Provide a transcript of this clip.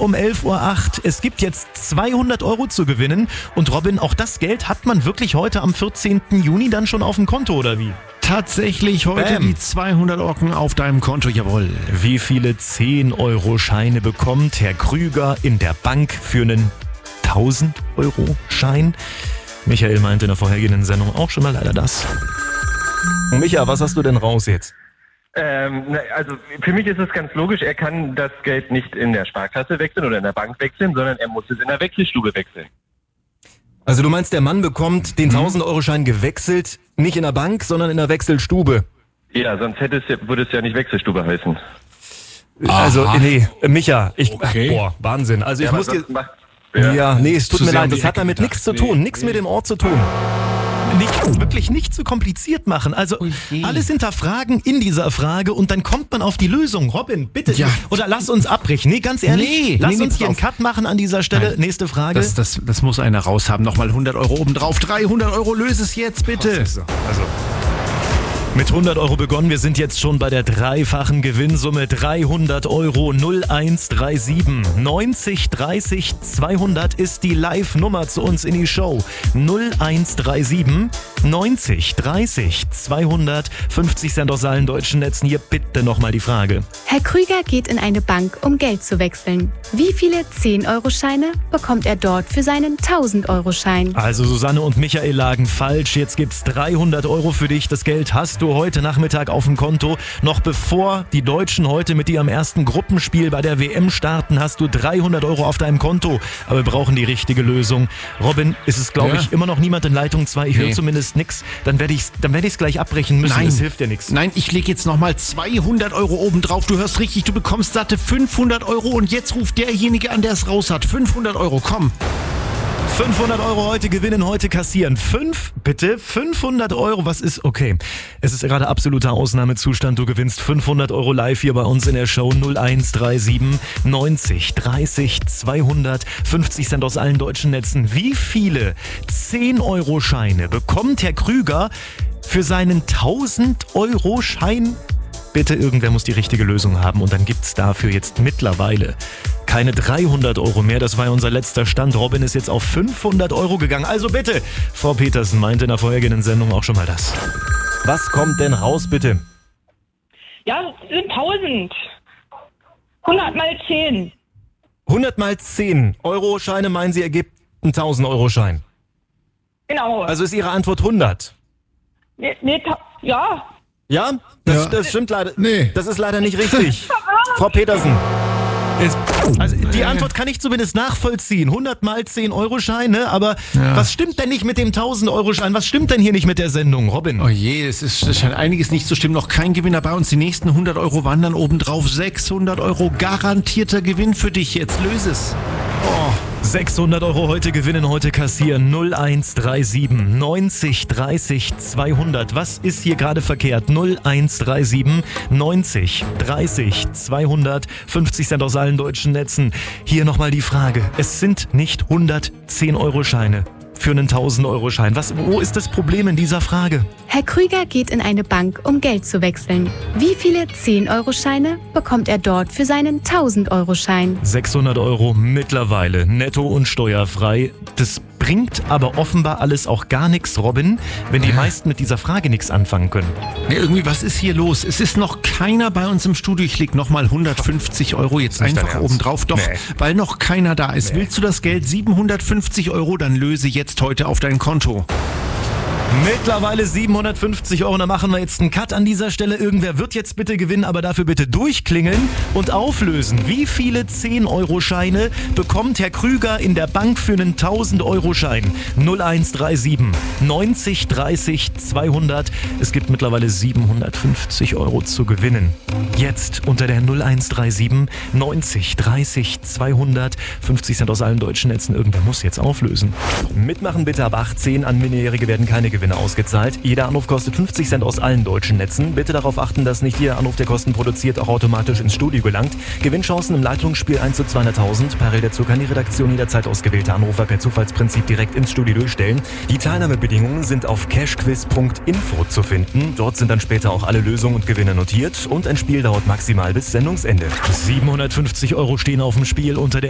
um 11.08 Uhr. Es gibt jetzt 200 Euro zu gewinnen. Und Robin, auch das Geld hat man wirklich heute am 14. Juni dann schon auf dem Konto, oder wie? Tatsächlich heute die 200 Orken auf deinem Konto, jawohl. Wie viele 10-Euro-Scheine bekommt Herr Krüger in der Bank für einen 1000-Euro-Schein? Michael meinte in der vorhergehenden Sendung auch schon mal leider das. Micha, was hast du denn raus jetzt? Also für mich ist es ganz logisch, er kann das Geld nicht in der Sparkasse wechseln oder in der Bank wechseln, sondern er muss es in der Wechselstube wechseln. Also du meinst, der Mann bekommt den 1000-Euro-Schein gewechselt, nicht in der Bank, sondern in der Wechselstube? Ja, sonst würde es ja nicht Wechselstube heißen. Also, nee, Micha, Okay. boah, Wahnsinn. Also ich muss dir... Ja. Nee, es tut Zu mir sehr leid, um die das hat Ecke damit gedacht. nichts zu tun, nichts mit dem Ort zu tun. Wirklich nicht zu kompliziert machen. Also alles hinterfragen in dieser Frage und dann kommt man auf die Lösung. Robin, bitte. Ja. Oder lass uns abbrechen. Nee, ganz ehrlich. Lass uns hier einen Cut machen an dieser Stelle. Nein. Nächste Frage. Das muss einer raushaben. Nochmal 100 Euro obendrauf. 300 Euro, löse es jetzt bitte. Also, mit 100 Euro begonnen. Wir sind jetzt schon bei der dreifachen Gewinnsumme. 300 Euro 0137 90 30 200 ist die Live-Nummer zu uns in die Show. 0137 90 30 200. 50 Cent aus allen deutschen Netzen. Hier bitte nochmal die Frage. Herr Krüger geht in eine Bank, um Geld zu wechseln. Wie viele 10-Euro-Scheine bekommt er dort für seinen 1000-Euro-Schein? Also Susanne und Michael lagen falsch. Jetzt gibt's 300 Euro für dich. Das Geld hast du heute Nachmittag auf dem Konto. Noch bevor die Deutschen heute mit ihrem ersten Gruppenspiel bei der WM starten, hast du 300 Euro auf deinem Konto. Aber wir brauchen die richtige Lösung. Robin, ist es, glaube ich, immer noch niemand in Leitung 2. Ich höre zumindest nichts. Dann werde ich's gleich abbrechen müssen. Nein. Das hilft ja nichts. Nein, ich lege jetzt nochmal 200 Euro obendrauf. Du hörst richtig, du bekommst satte 500 Euro und jetzt ruft derjenige an, der es raus hat. 500 Euro, komm. 500 Euro heute gewinnen, heute kassieren. 500 Euro, was ist, okay. Es ist gerade absoluter Ausnahmezustand. Du gewinnst 500 Euro live hier bei uns in der Show. 0137 90 30 200. 50 Cent aus allen deutschen Netzen. Wie viele 10-Euro-Scheine bekommt Herr Krüger für seinen 1000-Euro-Schein? Bitte, irgendwer muss die richtige Lösung haben und dann gibt's dafür jetzt mittlerweile keine 300 Euro mehr. Das war ja unser letzter Stand. Robin ist jetzt auf 500 Euro gegangen. Also bitte, Frau Petersen meinte in der vorhergehenden Sendung auch schon mal das. Was kommt denn raus, bitte? Ja, es sind 1000. 100 mal 10. 100 mal 10 Euro-Scheine, meinen Sie, ergibt einen 1000-Euro-Schein? Genau. Also ist Ihre Antwort 100? Ja. Ja? Das stimmt leider. Nee. Das ist leider nicht richtig. Frau Petersen. Also die Antwort kann ich zumindest nachvollziehen. 100 mal 10-Euro-Schein, ne? Aber was stimmt denn nicht mit dem 1000-Euro-Schein? Was stimmt denn hier nicht mit der Sendung, Robin? Oh je, es scheint einiges nicht zu stimmen. Noch kein Gewinner bei uns. Die nächsten 100 Euro wandern obendrauf. 600 Euro garantierter Gewinn für dich. Jetzt löse es. 600 Euro heute gewinnen, heute kassieren. 0137 90 30 200. Was ist hier gerade verkehrt? 0137 90 30 200. 50 Cent aus allen deutschen Netzen. Hier nochmal die Frage. Es sind nicht 100 10-Euro-Scheine für einen 1000-Euro-Schein. Wo ist das Problem in dieser Frage? Herr Krüger geht in eine Bank, um Geld zu wechseln. Wie viele 10-Euro-Scheine bekommt er dort für seinen 1000-Euro-Schein? 600 Euro mittlerweile, netto und steuerfrei. Das bringt aber offenbar alles auch gar nichts, Robin, wenn die meisten mit dieser Frage nichts anfangen können. Ja, irgendwie, was ist hier los? Es ist noch keiner bei uns im Studio. Ich leg nochmal 150 Euro jetzt Nicht dein einfach Ernst? obendrauf. Doch, Nee. weil noch keiner da ist. Willst du das Geld? 750 Euro, dann löse jetzt heute auf dein Konto. Mittlerweile 750 Euro, da machen wir jetzt einen Cut an dieser Stelle. Irgendwer wird jetzt bitte gewinnen, aber dafür bitte durchklingeln und auflösen. Wie viele 10-Euro-Scheine bekommt Herr Krüger in der Bank für einen 1000-Euro-Schein? 0137 90 30 200. Es gibt mittlerweile 750 Euro zu gewinnen. Jetzt unter der 0137 90 30 200. 50 Cent aus allen deutschen Netzen. Irgendwer muss jetzt auflösen. Mitmachen bitte ab 18. An Minderjährige werden keine Gewinne ausgezahlt. Jeder Anruf kostet 50 Cent aus allen deutschen Netzen. Bitte darauf achten, dass nicht jeder Anruf, der Kosten produziert, auch automatisch ins Studio gelangt. Gewinnchancen im Leitungsspiel 1 zu 200.000. Parallel dazu kann die Redaktion jederzeit ausgewählte Anrufer per Zufallsprinzip direkt ins Studio durchstellen. Die Teilnahmebedingungen sind auf cashquiz.info zu finden. Dort sind dann später auch alle Lösungen und Gewinne notiert und ein Spiel dauert maximal bis Sendungsende. 750 Euro stehen auf dem Spiel unter der